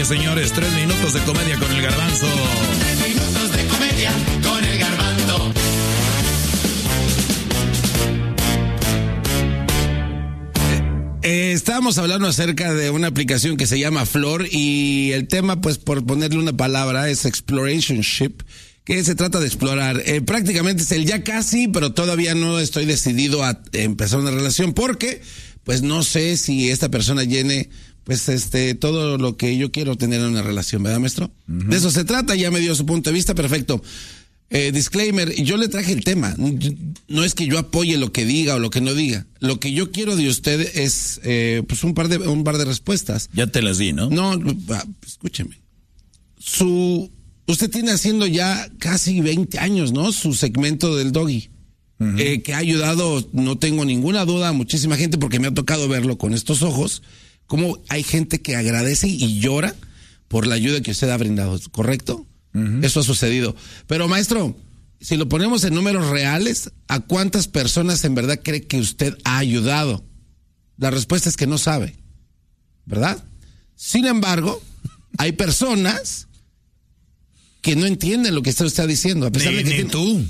años, señores. 3 minutos de comedia con el Garbanzo. 3 minutos de comedia con el Garbanzo. Estábamos hablando acerca de una aplicación que se llama Flor y el tema, pues por ponerle una palabra, es explorationship, que se trata de explorar. Prácticamente es el ya casi, pero todavía no estoy decidido a empezar una relación porque pues no sé si esta persona llene pues todo lo que yo quiero tener en una relación, ¿verdad, maestro? Uh-huh. De eso se trata, ya me dio su punto de vista, perfecto. Disclaimer, yo le traje el tema. No es que yo apoye lo que diga o lo que no diga. Lo que yo quiero de usted es pues un par de respuestas. Ya te las di, ¿no? No, escúcheme. Usted tiene haciendo ya casi 20 años, ¿no? Su segmento del Doggy. Uh-huh. Que ha ayudado, no tengo ninguna duda, a muchísima gente, porque me ha tocado verlo con estos ojos, como hay gente que agradece y llora por la ayuda que usted ha brindado, ¿correcto? Uh-huh. Eso ha sucedido. Pero, maestro, si lo ponemos en números reales, ¿a cuántas personas en verdad cree que usted ha ayudado? La respuesta es que no sabe, ¿verdad? Sin embargo, hay personas que no entienden lo que usted está diciendo, a pesar de que tú.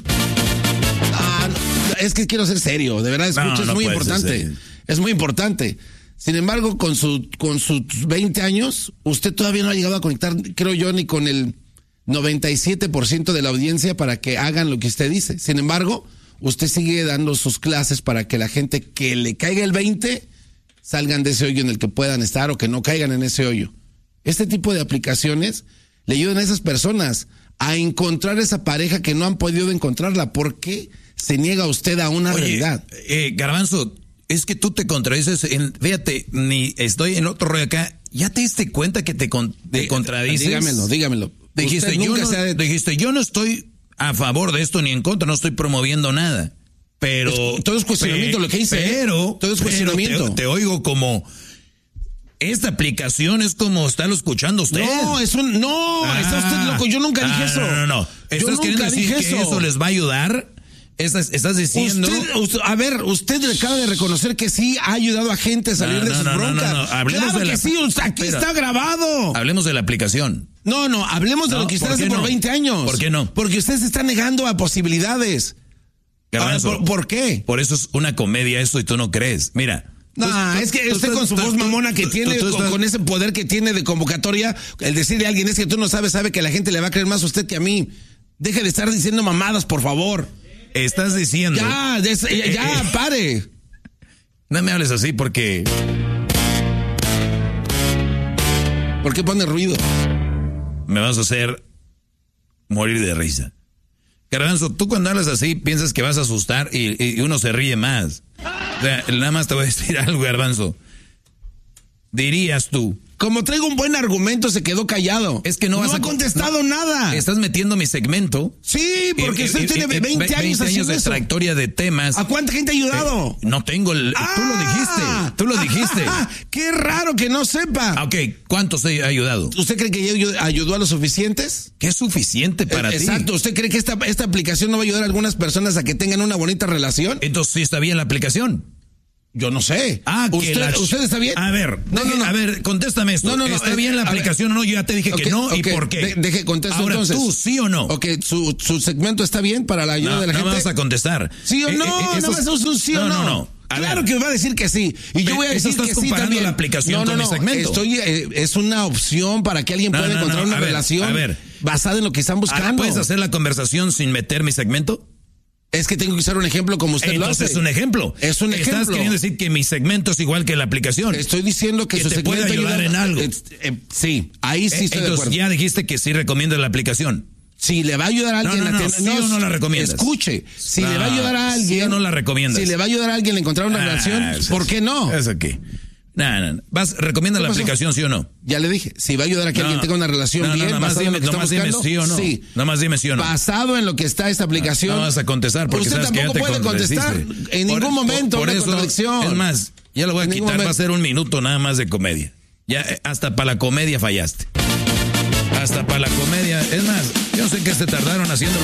Es que quiero ser serio, de verdad, escucha, es muy importante. Es muy importante. Sin embargo, con sus 20 años, usted todavía no ha llegado a conectar, creo yo, ni con el 97% de la audiencia para que hagan lo que usted dice. Sin embargo, usted sigue dando sus clases para que la gente que le caiga el 20 salgan de ese hoyo en el que puedan estar o que no caigan en ese hoyo. Este tipo de aplicaciones le ayudan a esas personas a encontrar esa pareja que no han podido encontrarla. ¿Por qué se niega usted a una realidad? Garbanzo, es que tú te contradices. Fíjate, ni estoy en otro rollo acá. ¿Ya te diste cuenta que te contradices? Dígamelo. Dijiste, yo no estoy a favor de esto ni en contra, no estoy promoviendo nada. Pero todo es cuestionamiento lo que hice. Todo es cuestionamiento. Te oigo como esta aplicación es como estarlo escuchando usted. No, está usted loco. Yo nunca dije eso. No. ¿Estás queriendo decir que eso les va a ayudar? Estás diciendo. Usted le acaba de reconocer que sí ha ayudado a gente a salir de sus broncas. No. Hablemos claro que sí, aquí está grabado. Hablemos de la aplicación. No, hablemos de lo que usted hace por 20 años. ¿Por qué no? Porque usted se está negando a posibilidades. ¿Por qué? Por eso es una comedia eso y tú no crees. Mira. Es que usted con su voz mamona que tiene, con ese poder que tiene de convocatoria, el decirle a alguien es que tú no sabes, sabe que la gente le va a creer más a usted que a mí. Deje de estar diciendo mamadas, por favor. Estás diciendo. Ya, pare. No me hables así porque. ¿Por qué pone ruido? Me vas a hacer morir de risa. Garbanzo, tú cuando hablas así piensas que vas a asustar y uno se ríe más. O sea, nada más te voy a decir algo, Garbanzo. Dirías tú. Como traigo un buen argumento, se quedó callado. Es que no ha contestado nada. Estás metiendo mi segmento. Sí, porque usted tiene 20 años de trayectoria de temas. ¿A cuánta gente ha ayudado? No tengo Tú lo dijiste. Qué raro que no sepa. Ok, ¿cuántos he ayudado? ¿Usted cree que ayudó a los suficientes? ¿Qué es suficiente para ti? Exacto. ¿Usted cree que esta aplicación no va a ayudar a algunas personas a que tengan una bonita relación? Entonces sí está bien la aplicación. Yo no sé. ¿Usted está bien? A ver, a ver, contéstame esto. ¿Está bien la aplicación o no? Yo ya te dije que no, ¿y por qué? Contesto ahora entonces. ¿Tú sí o no? Ok, ¿su segmento está bien para la ayuda de la gente? No vas a contestar. ¿Sí o no? No vas a un sí o no. No. Claro que va a decir que sí. Y yo voy a decir que sí también. La aplicación con mi segmento. Es una opción para que alguien pueda encontrar una relación basada en lo que están buscando. ¿Puedes hacer la conversación sin meter mi segmento? Es que tengo que usar un ejemplo como usted lo hace. Entonces es un ejemplo. Es un ejemplo. Estás queriendo decir que mi segmento es igual que la aplicación. Estoy diciendo que su segmento puede ayudar en algo. Sí, ahí sí estoy de acuerdo. Ya dijiste que sí recomiendas la aplicación. Si le va a ayudar a alguien ¿sí o no la recomiendas? Escuche, si le va a ayudar a alguien, ¿sí o no la recomiendas? Si le va a ayudar a alguien a encontrar una relación, ¿por qué no? Eso qué. No. ¿Recomiendas la aplicación, sí o no? Ya le dije, si va a ayudar a que alguien tenga una relación bien, basado en lo que está buscando, sí o no. Sí. Nada más dime sí o no. Basado en lo que está esta aplicación. No vas a contestar porque usted sabes que ya te puede contestar en ningún momento por una eso, contradicción. Es más, ya lo voy a quitar, va a ser 1 minuto nada más de comedia. Ya hasta para la comedia fallaste. Hasta para la comedia. Es más, yo no sé qué se tardaron haciendo